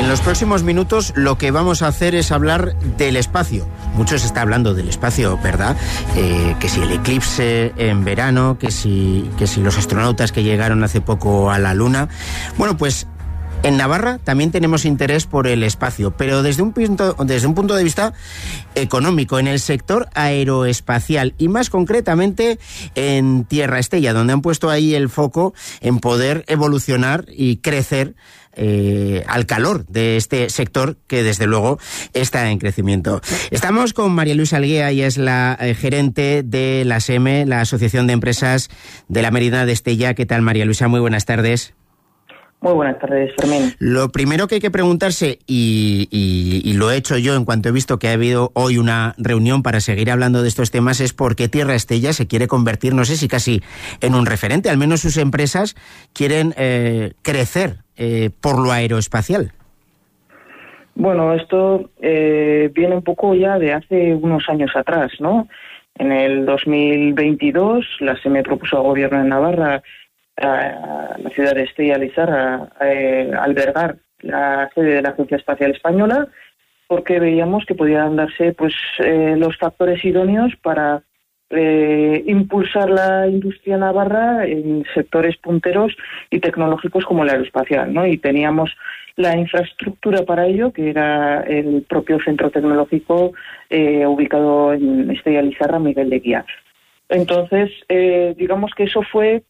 en los próximos minutos lo que vamos a hacer es hablar del espacio. Mucho se está hablando del espacio, ¿verdad? Que si el eclipse en verano, que si los astronautas que llegaron hace poco a la Luna. Bueno, pues en Navarra también tenemos interés por el espacio, pero desde un punto de vista económico, en el sector aeroespacial y más concretamente en Tierra Estella, donde han puesto ahí el foco en poder evolucionar y crecer al calor de este sector que desde luego está en crecimiento. Estamos con María Luisa Alguea, ella es la gerente de la ASEME, la Asociación de Empresas de la Meridiana de Estella. ¿Qué tal, María Luisa? Muy buenas tardes. Muy buenas tardes, Fermín. Lo primero que hay que preguntarse, y lo he hecho yo en cuanto he visto que ha habido hoy una reunión para seguir hablando de estos temas, es por qué Tierra Estella se quiere convertir, no sé si casi en un referente, al menos sus empresas quieren crecer por lo aeroespacial. Bueno, esto viene un poco ya de hace unos años atrás, ¿no? En el 2022 la ASEME propuso al Gobierno de Navarra a la ciudad de Estella Lizarra albergar la sede de la Agencia Espacial Española, porque veíamos que podían darse pues los factores idóneos para impulsar la industria navarra en sectores punteros y tecnológicos como el aeroespacial, ¿no? Y teníamos la infraestructura para ello, que era el propio centro tecnológico ubicado en Estella Lizarra, Miguel de Guía. Entonces, digamos que eso fue,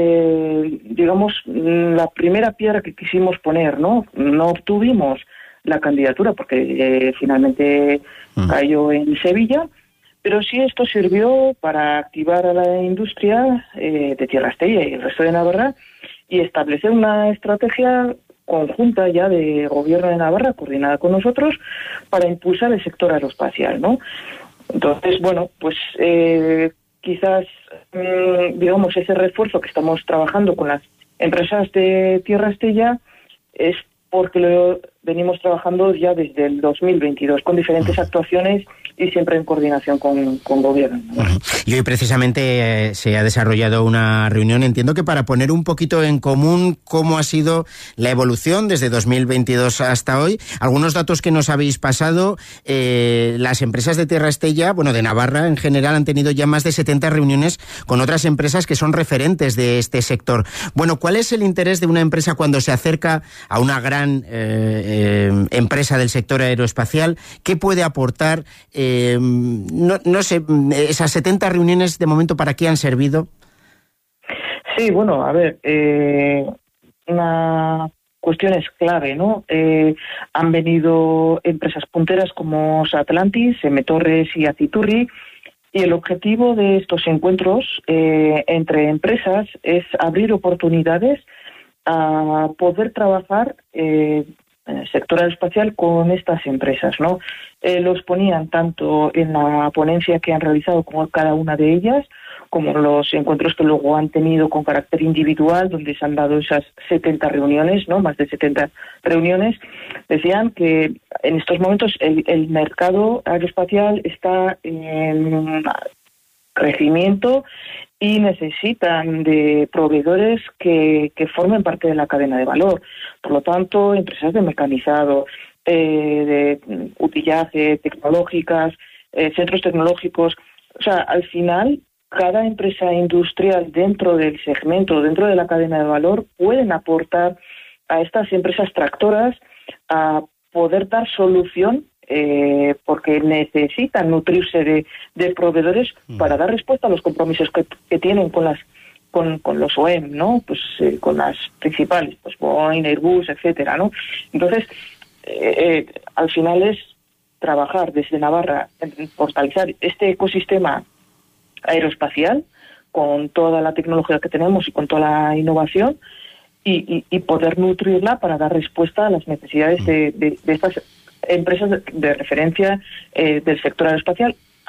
la primera piedra que quisimos poner, ¿no? No obtuvimos la candidatura porque finalmente cayó en Sevilla, pero sí esto sirvió para activar a la industria de Tierra Estella y el resto de Navarra y establecer una estrategia conjunta ya de Gobierno de Navarra, coordinada con nosotros, para impulsar el sector aeroespacial, ¿no? Entonces, bueno, pues quizás, ese refuerzo que estamos trabajando con las empresas de Tierra Estella es porque lo venimos trabajando ya desde el 2022 con diferentes actuaciones y siempre en coordinación con gobierno, ¿no? Y hoy precisamente se ha desarrollado una reunión, entiendo que para poner un poquito en común cómo ha sido la evolución desde 2022 hasta hoy. Algunos datos que nos habéis pasado, las empresas de Tierra Estella, bueno, de Navarra en general, han tenido ya más de 70 reuniones con otras empresas que son referentes de este sector. Bueno, ¿cuál es el interés de una empresa cuando se acerca a una gran empresa del sector aeroespacial? ¿Qué puede aportar? No sé, esas 70 reuniones de momento, ¿para qué han servido? Sí, bueno, a ver, una cuestión es clave, ¿no? Han venido empresas punteras como Satlantis, Torres y Aciturri, y el objetivo de estos encuentros entre empresas es abrir oportunidades a poder trabajar en el sector aeroespacial con estas empresas, ¿no? Los ponían tanto en la ponencia que han realizado como cada una de ellas, como los encuentros que luego han tenido con carácter individual, donde se han dado esas 70 reuniones, ¿no? Más de 70 reuniones. Decían que en estos momentos el mercado aeroespacial está en crecimiento y necesitan de proveedores que formen parte de la cadena de valor. Por lo tanto, empresas de mecanizado, de utillaje, tecnológicas, centros tecnológicos. O sea, al final, cada empresa industrial dentro del segmento, dentro de la cadena de valor, pueden aportar a estas empresas tractoras a poder dar solución porque necesitan nutrirse de proveedores para dar respuesta a los compromisos que tienen con los OEM, ¿no? Pues con las principales, pues Boeing, Airbus, etcétera, ¿no? Entonces, al final es trabajar desde Navarra en fortalecer este ecosistema aeroespacial con toda la tecnología que tenemos y con toda la innovación y poder nutrirla para dar respuesta a las necesidades de estas empresas de referencia del sector aeroespacial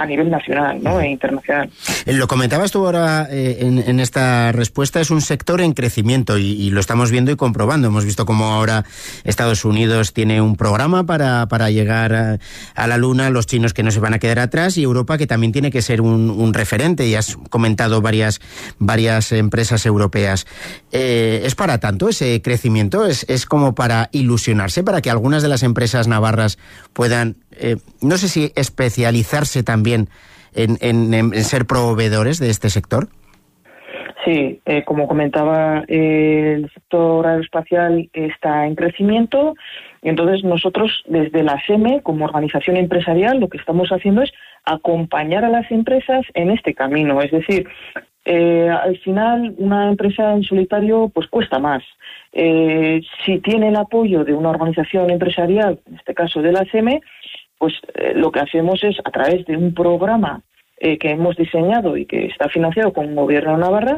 a nivel nacional, ¿no? E internacional. Lo comentabas tú ahora en esta respuesta, es un sector en crecimiento y lo estamos viendo y comprobando. Hemos visto cómo ahora Estados Unidos tiene un programa para llegar a la Luna, los chinos que no se van a quedar atrás y Europa que también tiene que ser un referente. Y has comentado varias empresas europeas. ¿Es para tanto ese crecimiento? ¿Es como para ilusionarse, para que algunas de las empresas navarras puedan, no sé si especializarse también en ser proveedores de este sector? Sí, como comentaba, el sector aeroespacial está en crecimiento y entonces nosotros desde la SEME, como organización empresarial, lo que estamos haciendo es acompañar a las empresas en este camino. Es decir, al final una empresa en solitario pues cuesta más. Si tiene el apoyo de una organización empresarial, en este caso de la SEME, pues lo que hacemos es a través de un programa que hemos diseñado y que está financiado con el Gobierno de Navarra,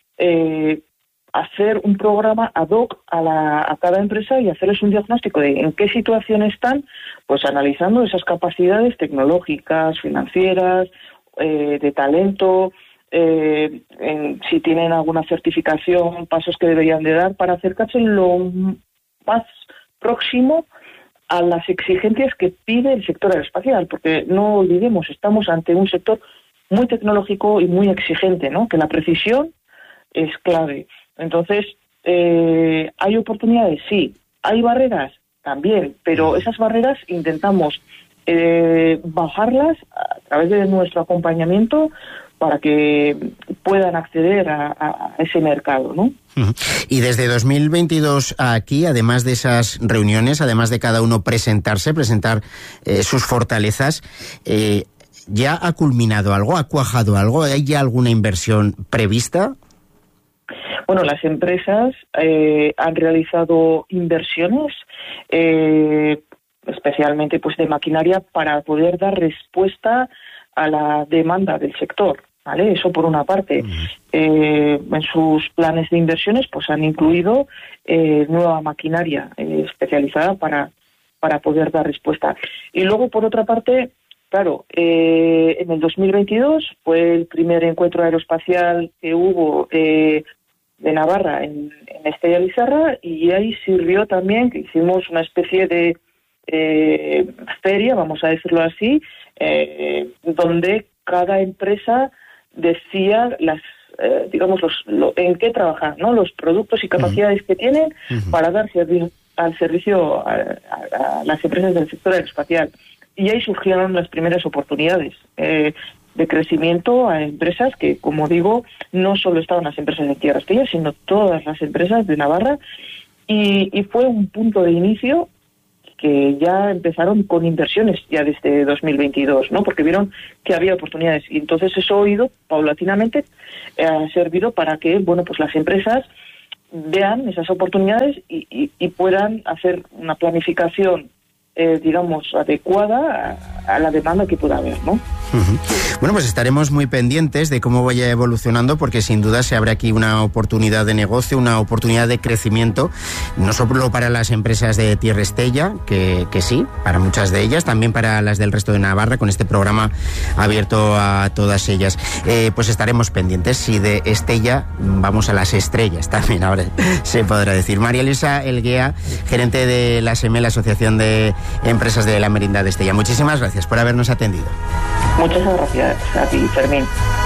hacer un programa ad hoc a cada empresa y hacerles un diagnóstico de en qué situación están, pues analizando esas capacidades tecnológicas, financieras, de talento, si tienen alguna certificación, pasos que deberían de dar para acercarse lo más próximo a las exigencias que pide el sector aeroespacial, porque no olvidemos, estamos ante un sector muy tecnológico y muy exigente, ¿no? Que la precisión es clave. Entonces, ¿hay oportunidades? Sí. ¿Hay barreras? También, pero esas barreras intentamos bajarlas a través de nuestro acompañamiento para que puedan acceder a ese mercado, ¿no? Y desde 2022 aquí, además de esas reuniones, además de cada uno presentar sus fortalezas, ¿ya ha culminado algo? ¿Ha cuajado algo? ¿Hay ya alguna inversión prevista? Bueno, las empresas han realizado inversiones, especialmente pues de maquinaria, para poder dar respuesta a la demanda del sector, ¿vale? Eso por una parte. En sus planes de inversiones pues han incluido nueva maquinaria especializada para poder dar respuesta. Y luego, por otra parte, claro, en el 2022 fue el primer encuentro aeroespacial que hubo de Navarra en Estella Lizarra, y ahí sirvió también que hicimos una especie de feria, vamos a decirlo así, donde cada empresa decía en qué trabajar, ¿no? Los productos y capacidades que tienen para dar servicio a las empresas del sector aeroespacial. Y ahí surgieron las primeras oportunidades de crecimiento a empresas que, como digo, no solo estaban las empresas de Tierra Estella, sino todas las empresas de Navarra, y fue un punto de inicio que ya empezaron con inversiones ya desde 2022, ¿no? Porque vieron que había oportunidades, y entonces eso ha ido paulatinamente, ha servido para que, bueno, pues las empresas vean esas oportunidades y puedan hacer una planificación adecuada a la demanda que pueda haber, ¿no? Bueno, pues estaremos muy pendientes de cómo vaya evolucionando, porque sin duda se abre aquí una oportunidad de negocio, una oportunidad de crecimiento, no solo para las empresas de Tierra Estella, que sí, para muchas de ellas, también para las del resto de Navarra, con este programa abierto a todas ellas. Pues estaremos pendientes, y de Estella vamos a las estrellas también, ahora se podrá decir. María Luisa Elguea, gerente de la SEME, la Asociación de Empresas de la Merindad de Estella. Muchísimas gracias por habernos atendido. Muchas gracias a ti, Fermín.